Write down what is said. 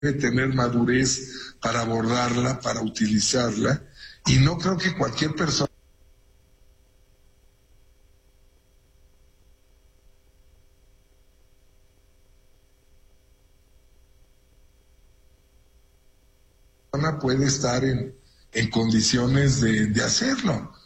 tener madurez para abordarla, para utilizarla, y no creo que cualquier persona puede estar en condiciones de hacerlo.